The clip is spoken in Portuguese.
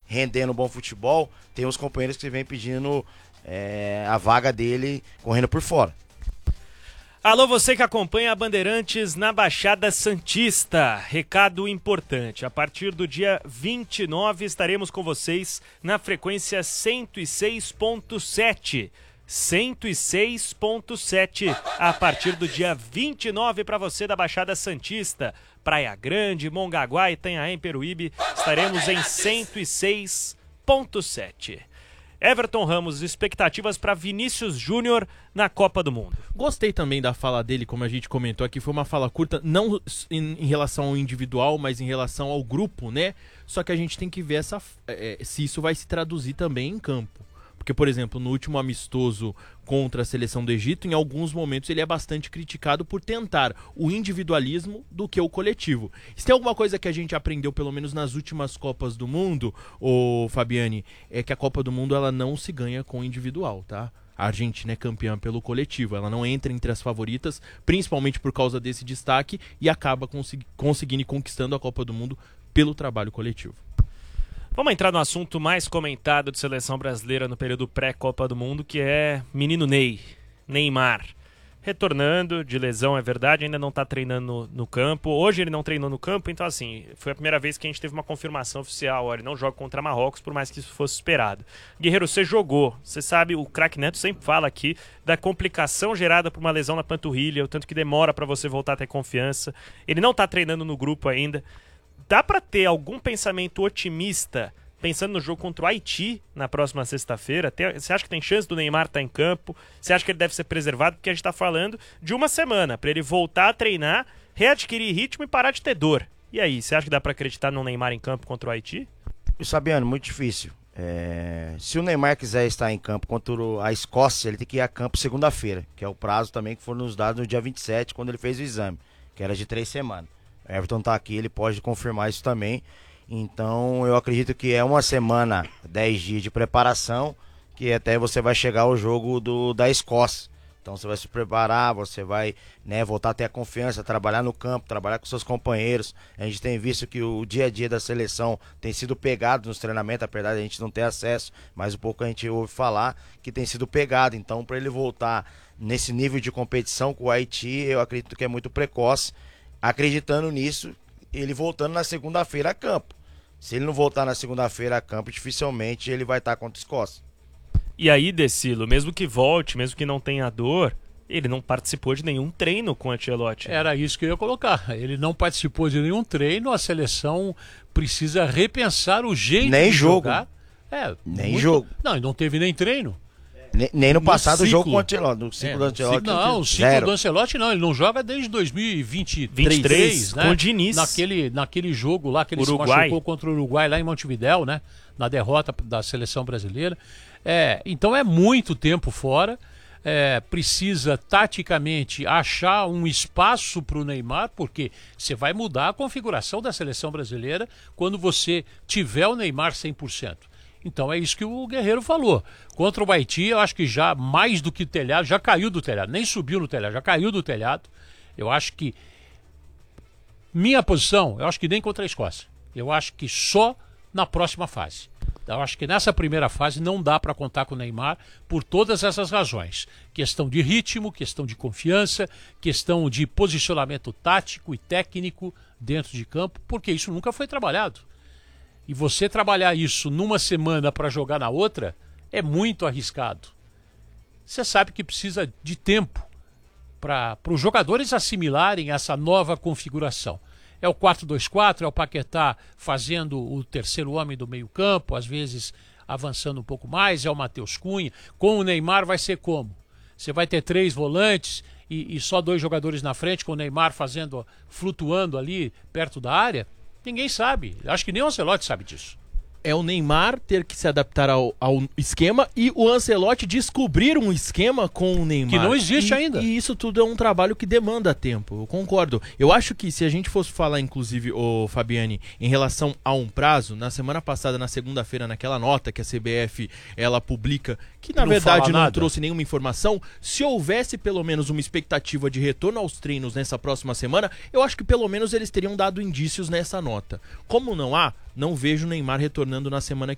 rendendo bom futebol, tem os companheiros que vêm pedindo a vaga dele correndo por fora. Alô, você que acompanha a Bandeirantes na Baixada Santista. Recado importante, a partir do dia 29 estaremos com vocês na frequência 106.7. 106.7 a partir do dia 29 para você da Baixada Santista. Praia Grande, Mongaguá, Itanhaém, Peruíbe, estaremos em 106.7. Everton Ramos, expectativas para Vinícius Júnior na Copa do Mundo. Gostei também da fala dele, como a gente comentou aqui, foi uma fala curta, não em relação ao individual, mas em relação ao grupo, né? Só que a gente tem que ver se isso vai se traduzir também em campo. Porque, por exemplo, no último amistoso contra a seleção do Egito, em alguns momentos ele é bastante criticado por tentar o individualismo do que o coletivo. Se tem alguma coisa que a gente aprendeu, pelo menos nas últimas Copas do Mundo, Fabiane, é que a Copa do Mundo ela não se ganha com o individual, tá? A Argentina é campeã pelo coletivo, ela não entra entre as favoritas, principalmente por causa desse destaque, e acaba conseguindo e conquistando a Copa do Mundo pelo trabalho coletivo. Vamos entrar no assunto mais comentado de seleção brasileira no período pré-Copa do Mundo, que é menino Neymar. Retornando de lesão, é verdade, ainda não está treinando no campo. Hoje ele não treinou no campo, então assim, foi a primeira vez que a gente teve uma confirmação oficial. Olha, ele não joga contra Marrocos, por mais que isso fosse esperado. Guerreiro, você jogou. Você sabe, o craque Neto sempre fala aqui da complicação gerada por uma lesão na panturrilha, o tanto que demora para você voltar a ter confiança. Ele não está treinando no grupo ainda. Dá para ter algum pensamento otimista pensando no jogo contra o Haiti na próxima sexta-feira? Você acha que tem chance do Neymar estar em campo? Você acha que ele deve ser preservado? Porque a gente está falando de uma semana para ele voltar a treinar, readquirir ritmo e parar de ter dor. E aí, você acha que dá para acreditar no Neymar em campo contra o Haiti? Sabiano, muito difícil. Se o Neymar quiser estar em campo contra a Escócia, ele tem que ir a campo segunda-feira, que é o prazo também que foi nos dados no dia 27, quando ele fez o exame, que era de 3 semanas. Everton tá aqui, ele pode confirmar isso também. Então eu acredito que é uma semana, 10 dias de preparação, que até você vai chegar ao jogo da Escócia. Então você vai se preparar, você vai, voltar a ter a confiança, trabalhar no campo, trabalhar com seus companheiros. A gente tem visto que o dia a dia da seleção tem sido pegado nos treinamentos, apesar de a gente não ter acesso, mas um pouco a gente ouve falar que tem sido pegado. Então para ele voltar nesse nível de competição com o Haiti, eu acredito que é muito precoce. Acreditando nisso, ele voltando na segunda-feira a campo. Se ele não voltar na segunda-feira a campo, dificilmente ele vai estar contra a Escócia. E aí, Decilo, mesmo que volte, mesmo que não tenha dor, ele não participou de nenhum treino com o Ancelotti. Era isso que eu ia colocar. Ele não participou de nenhum treino, a seleção precisa repensar o jeito nem de jogo. jogar. Nem jogo. Não, e não teve nem treino. Nem no passado ciclo. Jogo com o Ancelotti. No ciclo do Ancelotti. Não, o ciclo do Ancelotti não. Ele não joga desde 2023, né? Com o Diniz. Naquele jogo lá que ele Uruguai. se machucou contra o Uruguai lá em Montevidéu, né? Na derrota da seleção brasileira. Então é muito tempo fora. Precisa taticamente achar um espaço para o Neymar, porque você vai mudar a configuração da seleção brasileira quando você tiver o Neymar 100%. Então é isso que o Guerreiro falou. Contra o Haiti, eu acho que já mais do que telhado, já caiu do telhado, nem subiu no telhado, já caiu do telhado. Eu acho que minha posição, eu acho que nem contra a Escócia. Eu acho que só na próxima fase. Eu acho que nessa primeira fase não dá para contar com o Neymar por todas essas razões. Questão de ritmo, questão de confiança, questão de posicionamento tático e técnico dentro de campo, porque isso nunca foi trabalhado. E você trabalhar isso numa semana para jogar na outra é muito arriscado. Você sabe que precisa de tempo para os jogadores assimilarem essa nova configuração. É o 4-2-4, é o Paquetá fazendo o terceiro homem do meio campo, às vezes avançando um pouco mais, é o Matheus Cunha. Com o Neymar vai ser como? Você vai ter 3 volantes e só 2 jogadores na frente, com o Neymar flutuando ali perto da área? Ninguém sabe. Acho que nem o Ancelotti sabe disso. É o Neymar ter que se adaptar ao esquema e o Ancelotti descobrir um esquema com o Neymar. Que não existe ainda. E isso tudo é um trabalho que demanda tempo, eu concordo. Eu acho que se a gente fosse falar, inclusive, Fabiane, em relação a um prazo, na semana passada, na segunda-feira, naquela nota que a CBF ela publica, que na verdade não trouxe nenhuma informação, se houvesse pelo menos uma expectativa de retorno aos treinos nessa próxima semana, eu acho que pelo menos eles teriam dado indícios nessa nota. Como não há, não vejo o Neymar retornando na semana